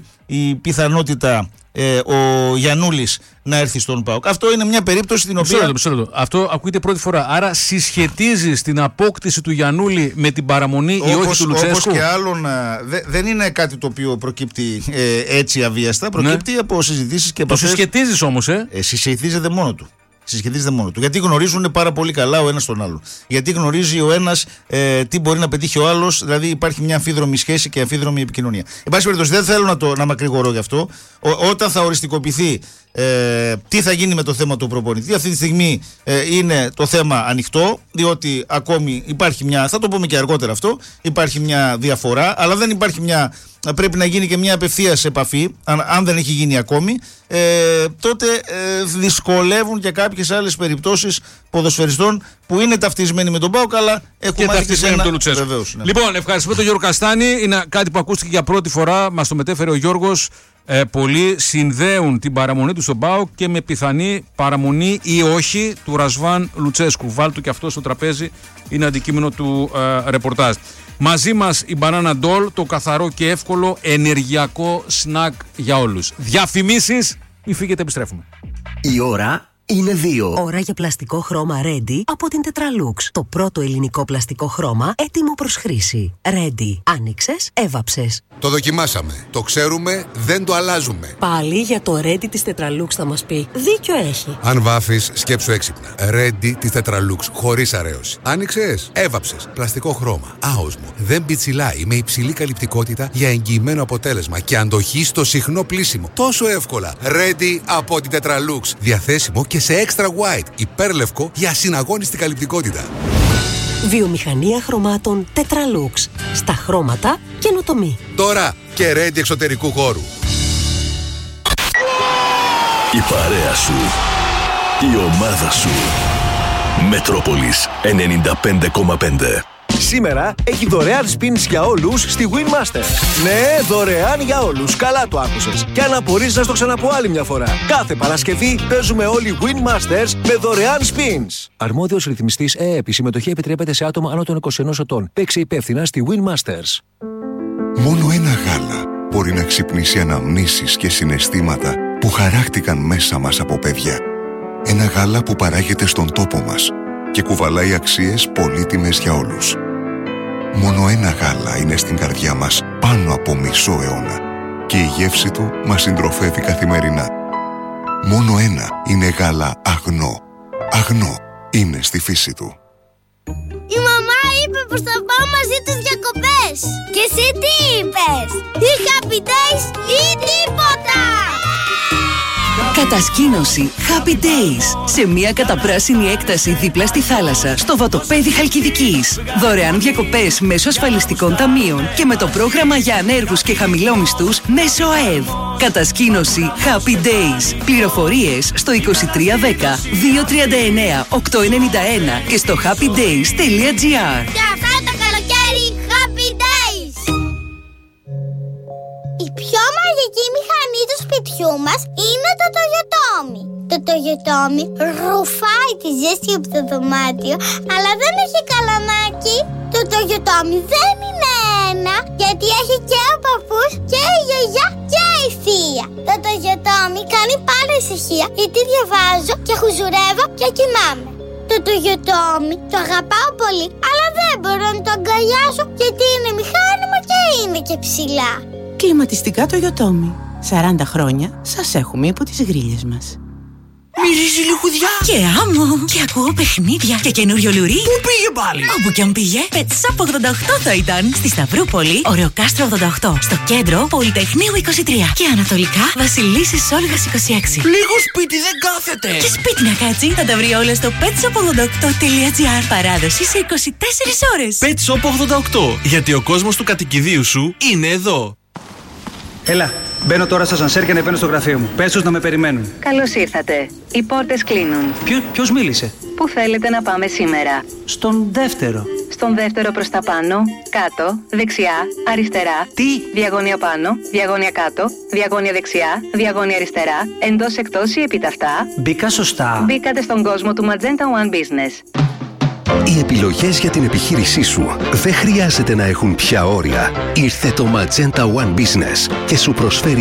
η πιθανότητα ο Γιαννούλης να έρθει στον ΠΑΟΚ. Αυτό είναι μια περίπτωση την οποία. Αυτό ακούγεται πρώτη φορά. Άρα συσχετίζεις την απόκτηση του Γιαννούλη με την παραμονή ή όχι του Λουτσέσκου. Όπως και άλλων, δεν είναι κάτι το οποίο προκύπτει έτσι αβίαστα. Προκύπτει από συζητήσεις και το συσχετίζεις όμως, συσχετίζεται μόνο του. Γιατί γνωρίζουν πάρα πολύ καλά ο ένας τον άλλο. Γιατί γνωρίζει ο ένας τι μπορεί να πετύχει ο άλλος. Δηλαδή υπάρχει μια αμφίδρομη σχέση και αμφίδρομη επικοινωνία. Εν πάση περιπτώσει, δεν θέλω να μακρηγορώ γι' αυτό. Όταν θα οριστικοποιηθεί τι θα γίνει με το θέμα του προπονητή, αυτή τη στιγμή είναι το θέμα ανοιχτό, διότι ακόμη υπάρχει μια, θα το πούμε και αργότερα αυτό, υπάρχει μια διαφορά, αλλά δεν υπάρχει μια. Πρέπει να γίνει και μια απευθείας επαφή. Αν δεν έχει γίνει ακόμη, τότε δυσκολεύουν και κάποιες άλλες περιπτώσεις ποδοσφαιριστών που είναι ταυτισμένοι με τον ΠΑΟΚ, αλλά έχουν μάθει και με τον Λουτσέσκου. Βεβαίως, ναι. Λοιπόν, ευχαριστούμε τον Γιώργο Καστάνη. Είναι κάτι που ακούστηκε για πρώτη φορά. Μας το μετέφερε ο Γιώργος. Πολλοί συνδέουν την παραμονή του στον ΠΑΟΚ και με πιθανή παραμονή ή όχι του Ρασβάν Λουτσέσκου. Βάλτου και αυτό στο τραπέζι, είναι αντικείμενο του ρεπορτάζ. Μαζί μας η Banana Doll, το καθαρό και εύκολο ενεργειακό σνακ για όλους. Διαφημίσεις, μη φύγετε, επιστρέφουμε. Η ώρα είναι 2. Ώρα για πλαστικό χρώμα Ready από την Tetralux. Το πρώτο ελληνικό πλαστικό χρώμα έτοιμο προς χρήση. Ready. Άνοιξες, έβαψες. Το δοκιμάσαμε. Το ξέρουμε, δεν το αλλάζουμε. Πάλι για το Ready της Tetralux θα μας πει. Δίκιο έχει. Αν βάφεις, σκέψου έξυπνα. Ready της Tetralux, χωρίς αρέωση. Άνοιξες, έβαψες. Πλαστικό χρώμα. Άοσμο. Δεν πιτσιλάει, με υψηλή καλυπτικότητα για εγγυημένο αποτέλεσμα και αντοχή στο συχνό πλύσιμο. Τόσο εύκολα. Ready από την Tetralux. Διαθέσιμο και σε extra white, υπέρλευκο για ασυναγώνιστη καλυπτικότητα. Βιομηχανία χρωμάτων Tetralux. Στα χρώματα καινοτομή. Τώρα και Ready εξωτερικού χώρου. Η παρέα σου. Η ομάδα σου. Μετρόπολης 95,5. Σήμερα έχει δωρεάν spins για όλους στη Winmasters. Ναι, δωρεάν για όλους. Καλά το άκουσες. Και αν απορείς να στο ξαναπώ άλλη μια φορά. Κάθε Παρασκευή παίζουμε όλοι Winmasters με δωρεάν spins. Αρμόδιος ρυθμιστής ΕΕΠ. Η συμμετοχή επιτρέπεται σε άτομα άνω των 21 ετών. Παίξε υπεύθυνα στη Winmasters. Μόνο ένα γάλα μπορεί να ξυπνήσει αναμνήσεις και συναισθήματα που χαράχτηκαν μέσα μας από παιδιά. Ένα γάλα που παράγεται στον τόπο μας και κουβαλάει αξίες πολύτιμες για όλους. Μόνο ένα γάλα είναι στην καρδιά μας πάνω από μισό αιώνα και η γεύση του μας συντροφεύει καθημερινά. Μόνο ένα είναι γάλα αγνό. Αγνό είναι στη φύση του. Η μαμά είπε πως θα πάω μαζί τους διακοπές. Και εσύ τι είπες? Ή Happy Days ή τίποτα. Κατασκήνωση Happy Days σε μια καταπράσινη έκταση δίπλα στη θάλασσα στο βατοπέδι Χαλκιδικής. Δωρεάν διακοπές μέσω ασφαλιστικών ταμείων και με το πρόγραμμα για ανέργους και χαμηλόμισθους μέσω ΑΕΔ. Κατασκήνωση Happy Days. Πληροφορίες στο 2310 239 891 και στο happydays.gr. Και αυτό το καλοκαίρι Happy Days. Η πιο μαγική μηχανή του σπιτιού μας είναι το Toyotomi. Το Toyotomi ρουφάει τη ζέστη από το δωμάτιο, αλλά δεν έχει καλαμάκι. Το Toyotomi δεν είναι ένα, γιατί έχει και ο παππούς και η γιαγιά και η θεία. Το Toyotomi κάνει πάντα ησυχία, γιατί διαβάζω και χουζουρεύω και κοιμάμαι. Το Toyotomi το αγαπάω πολύ, αλλά δεν μπορώ να το αγκαλιάσω, γιατί είναι μηχάνημα και είναι και ψηλά. Κλιματιστικά Toyotomi. 40 χρόνια σας έχουμε υπό τις γρίλες μας. Μυρίζει λιχουδιά και άμμο και ακούω παιχνίδια και καινούριο λουρί. Πού πήγε πάλι? Όπου κι αν πήγε, Pet Shop 88 θα ήταν. Στη Σταυρούπολη, Ωρεοκάστρο 88. Στο κέντρο, Πολυτεχνείου 23. Και ανατολικά, Βασιλίσσης Όλγας 26. Λίγο σπίτι δεν κάθεται. Και σπίτι να κάτσει, θα τα βρει όλα στο petshop88.gr. Παράδοση σε 24 ώρες. Pet Shop 88. Γιατί ο κόσμος του κατοικιδίου σου είναι εδώ. Έλα, μπαίνω τώρα στο ασανσέρ και ανεβαίνω στο γραφείο μου. Πες τους να με περιμένουν. Καλώς ήρθατε. Οι πόρτες κλείνουν. Ποιος μίλησε? Πού θέλετε να πάμε σήμερα? Στον δεύτερο. Στον δεύτερο προς τα πάνω, κάτω, δεξιά, αριστερά. Τι? Διαγώνια πάνω, διαγώνια κάτω, διαγώνια δεξιά, διαγώνια αριστερά, εντός εκτός ή επί ταυτά. Μπήκα σωστά? Μπήκατε στον κόσμο του Magenta One Business. Οι επιλογές για την επιχείρησή σου δεν χρειάζεται να έχουν πια όρια. Ήρθε το Magenta One Business και σου προσφέρει